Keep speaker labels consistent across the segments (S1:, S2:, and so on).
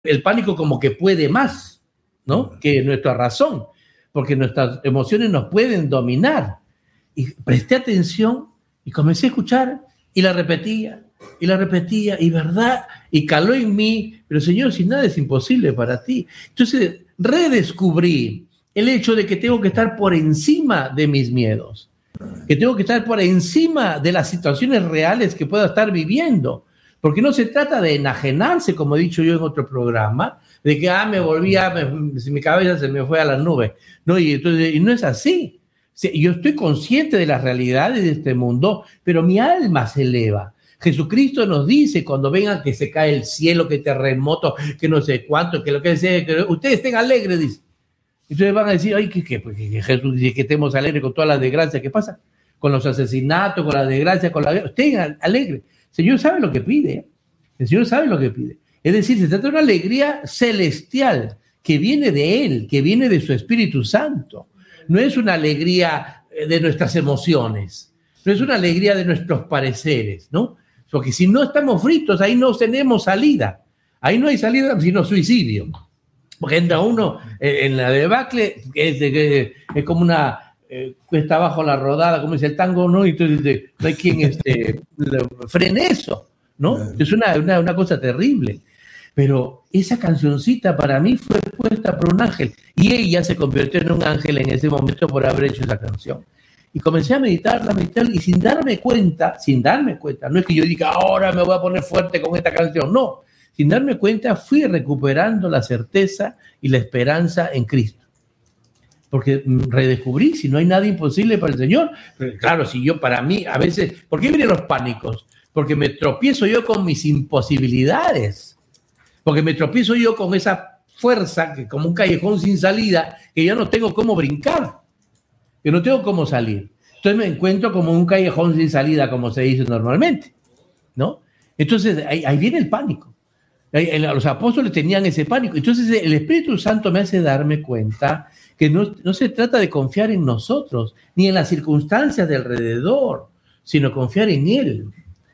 S1: el pánico como que puede más, ¿no? Que nuestra razón, porque nuestras emociones nos pueden dominar. Y presté atención y comencé a escuchar y la repetía, y verdad, y caló en mí, pero Señor, si nada es imposible para ti. Entonces, redescubrí el hecho de que tengo que estar por encima de mis miedos, que tengo que estar por encima de las situaciones reales que pueda estar viviendo, porque no se trata de enajenarse, como he dicho yo en otro programa, de que mi cabeza se me fue a las nubes, ¿no? Y no es así. Yo estoy consciente de las realidades de este mundo, pero mi alma se eleva. Jesucristo nos dice cuando vengan que se cae el cielo, que terremoto, que no sé cuánto, que lo que sea, que ustedes estén alegres, dice. Entonces van a decir, ay, que Jesús dice que estemos alegres con todas las desgracias que pasan, con los asesinatos, con las desgracias, con la guerra. Estén alegres. El Señor sabe lo que pide. El Señor sabe lo que pide. Es decir, se trata de una alegría celestial que viene de Él, que viene de su Espíritu Santo. No es una alegría de nuestras emociones, no es una alegría de nuestros pareceres, ¿no? Porque si no estamos fritos, ahí no tenemos salida. Ahí no hay salida sino suicidio. Porque entra uno en la debacle, que es como una cuesta abajo la rodada, como dice el tango, ¿no? Y entonces no hay quien frene eso, ¿no? Es una cosa terrible. Pero esa cancioncita para mí fue puesta por un ángel y ella se convirtió en un ángel en ese momento por haber hecho esa canción. Y comencé a meditarla y sin darme cuenta, no es que yo diga ahora me voy a poner fuerte con esta canción, no, sin darme cuenta fui recuperando la certeza y la esperanza en Cristo. Porque redescubrí, si no hay nada imposible para el Señor, pero claro, si yo para mí a veces, ¿por qué vienen los pánicos? Porque me tropiezo yo con mis imposibilidades. Porque me tropiezo yo con esa fuerza, que como un callejón sin salida, que yo no tengo cómo brincar, que no tengo cómo salir. Entonces me encuentro como un callejón sin salida, como se dice normalmente, ¿no? Entonces ahí viene el pánico. Los apóstoles tenían ese pánico. Entonces el Espíritu Santo me hace darme cuenta que no se trata de confiar en nosotros, ni en las circunstancias de alrededor, sino confiar en Él.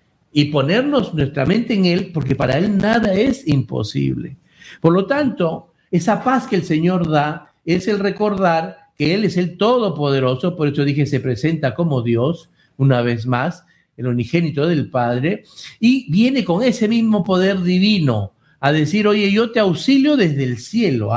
S1: Y ponernos nuestra mente en Él, porque para Él nada es imposible. Por lo tanto, esa paz que el Señor da es el recordar que Él es el Todopoderoso, por eso dije, se presenta como Dios, una vez más, el unigénito del Padre, y viene con ese mismo poder divino a decir, oye, yo te auxilio desde el cielo,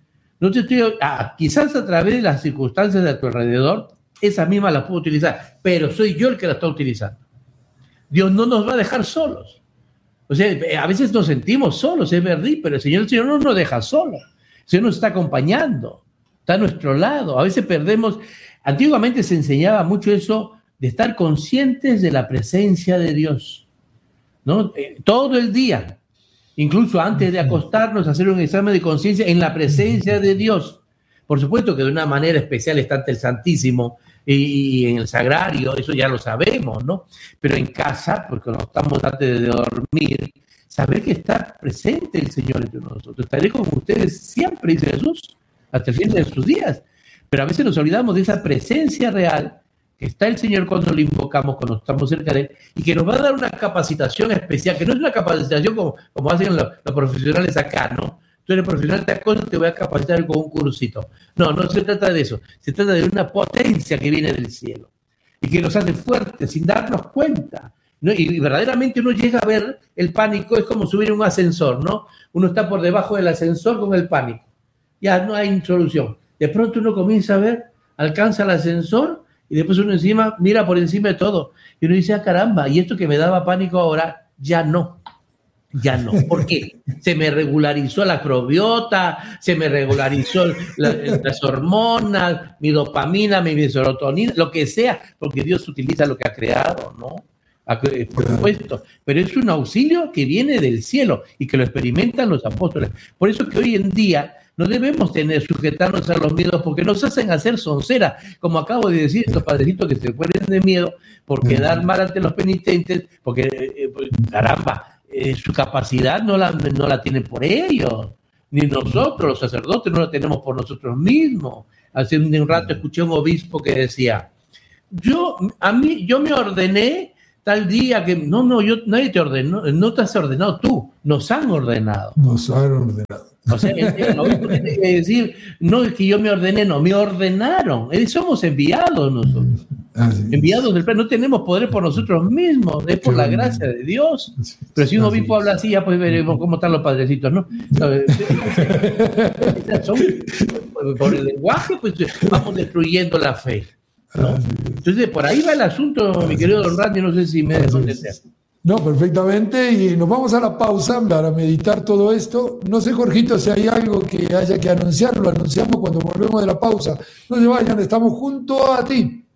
S1: No te estoy, quizás a través de las circunstancias de tu alrededor, esas mismas las puedo utilizar, pero soy yo el que las está utilizando. Dios no nos va a dejar solos. O sea, a veces nos sentimos solos, es verdad, pero el Señor no nos deja solos. El Señor nos está acompañando, está a nuestro lado. A veces perdemos. Antiguamente se enseñaba mucho eso de estar conscientes de la presencia de Dios, ¿no? Todo el día, incluso antes de acostarnos, hacer un examen de conciencia en la presencia de Dios. Por supuesto que de una manera especial está ante el Santísimo y en el Sagrario, eso ya lo sabemos, ¿no? Pero en casa, porque no estamos antes de dormir, saber que está presente el Señor entre nosotros. Estaré con ustedes siempre, dice Jesús, hasta el fin de sus días. Pero a veces nos olvidamos de esa presencia real que está el Señor cuando lo invocamos, cuando estamos cerca de Él, y que nos va a dar una capacitación especial, que no es una capacitación como hacen los profesionales acá, ¿no? Tú eres profesional de cosas, te voy a capacitar con un cursito. No se trata de eso. Se trata de una potencia que viene del cielo y que nos hace fuertes sin darnos cuenta, ¿no? Y verdaderamente uno llega a ver el pánico, es como subir un ascensor, ¿no? Uno está por debajo del ascensor con el pánico. Ya no hay solución. De pronto uno comienza a ver, alcanza el ascensor y después uno mira por encima de todo. Y uno dice, caramba, y esto que me daba pánico ahora, ya no. ¿Por qué? Se me regularizó la microbiota, se me regularizó las hormonas, mi dopamina, mi serotonina, lo que sea, porque Dios utiliza lo que ha creado, ¿no? Por supuesto, pero es un auxilio que viene del cielo y que lo experimentan los apóstoles. Por eso que hoy en día no debemos sujetarnos a los miedos porque nos hacen hacer soncera, como acabo de decir, estos padrecitos que se mueren de miedo por quedar mal ante los penitentes, porque, caramba, su capacidad no la tienen por ellos, ni nosotros, los sacerdotes, no la tenemos por nosotros mismos. Hace un rato escuché a un obispo que decía, yo me ordené tal día que... No, nadie te ordenó, no te has ordenado tú, nos han ordenado.
S2: Nos han ordenado.
S1: O sea, el obispo tiene que decir, no es que yo me ordené, no, me ordenaron. Somos enviados nosotros. Enviados del Padre, no tenemos poder por nosotros mismos, es por la gracia de Dios. Pero si un obispo habla así, ya pues veremos cómo están los padrecitos, ¿no? Por el lenguaje, pues vamos destruyendo la fe, ¿no? Entonces, por ahí va el asunto, mi querido don Randy, no sé si me dejo entender.
S2: No, perfectamente, y nos vamos a la pausa para meditar todo esto. No sé, Jorgito, si hay algo que haya que anunciar, lo anunciamos cuando volvemos de la pausa. No se vayan, estamos junto a ti.